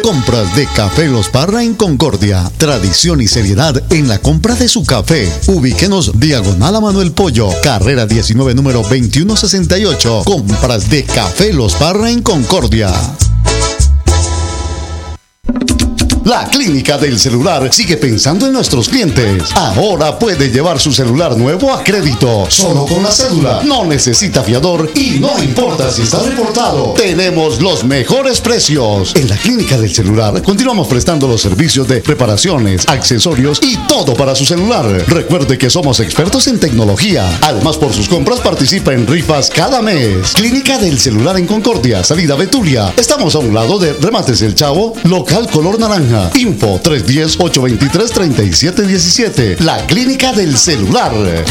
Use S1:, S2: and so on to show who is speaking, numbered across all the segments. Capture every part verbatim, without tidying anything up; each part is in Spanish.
S1: Compras de Café Los Parra en Concordia. Tradición y seriedad en la compra de su café. Ubíquenos diagonal a Manuel Pollo, carrera diecinueve, número veintiuno sesenta y ocho. Compras de Café Los Parra en Concordia. La Clínica del Celular sigue pensando en nuestros clientes. Ahora puede llevar su celular nuevo a crédito, solo con la cédula. No necesita fiador y no importa si está reportado. Tenemos los mejores precios. En la Clínica del Celular continuamos prestando los servicios de reparaciones, accesorios y todo para su celular. Recuerde que somos expertos en tecnología. Además, por sus compras participa en rifas cada mes. Clínica del Celular en Concordia, salida Betulia. Estamos a un lado de Remates El Chavo, local color naranja. Info tres uno cero, ocho dos tres, tres siete uno siete. La Clínica del Celular.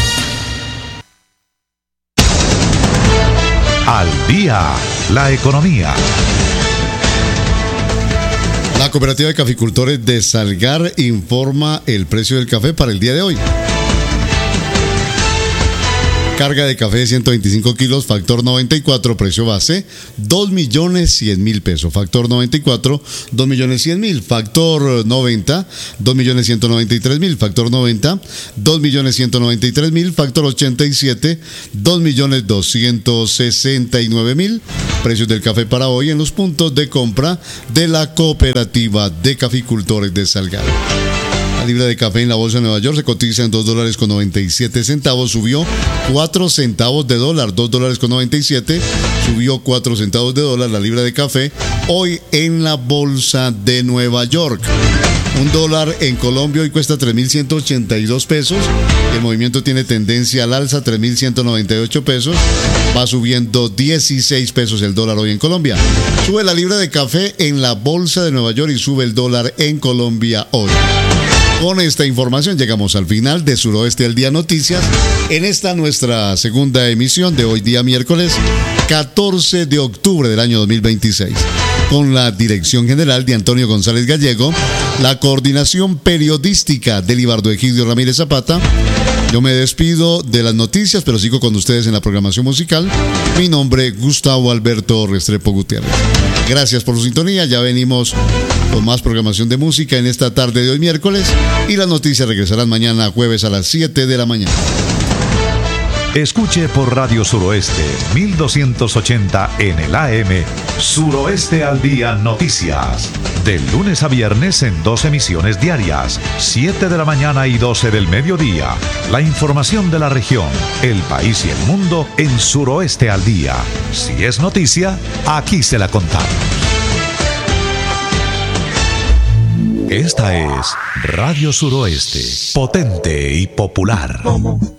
S2: Al día, la economía.
S1: La Cooperativa de Caficultores de Salgar informa el precio del café para el día de hoy. Carga de café de ciento veinticinco kilos, factor noventa y cuatro, precio base, dos millones cien mil pesos. Factor noventa y cuatro, dos millones cien mil. Factor noventa, dos millones ciento noventa y tres mil. Factor noventa, dos millones ciento noventa y tres mil. Factor ochenta y siete, dos millones doscientos sesenta y nueve mil. Precios del café para hoy en los puntos de compra de la Cooperativa de Caficultores de Salgar. La libra de café en la bolsa de Nueva York se cotiza en dos dólares con noventa y siete centavos, subió cuatro centavos de dólar, dos dólares con noventa y siete, subió cuatro centavos de dólar la libra de café hoy en la bolsa de Nueva York. Un dólar en Colombia hoy cuesta tres mil ciento ochenta y dos pesos. El movimiento tiene tendencia al alza, tres mil ciento noventa y ocho pesos. Va subiendo dieciséis pesos el dólar hoy en Colombia. Sube la libra de café en la bolsa de Nueva York y sube el dólar en Colombia hoy. Con esta información llegamos al final de Suroeste al Día Noticias, en esta nuestra segunda emisión de hoy día miércoles catorce de octubre del año dos mil veintiséis. Con la dirección general de Antonio González Gallego, la coordinación periodística de Libardo Egidio Ramírez Zapata. Yo me despido de las noticias, pero sigo con ustedes en la programación musical. Mi nombre, Gustavo Alberto Restrepo Gutiérrez. Gracias por su sintonía. Ya venimos con más programación de música en esta tarde de hoy miércoles. Y las noticias regresarán mañana jueves a las siete de la mañana.
S2: Escuche por Radio Suroeste mil doscientos ochenta en el A M Suroeste al Día Noticias. De lunes a viernes en dos emisiones diarias, siete de la mañana y doce del mediodía. La información de la región, el país y el mundo en Suroeste al Día. Si es noticia, aquí se la contamos. Esta es Radio Suroeste, potente y popular.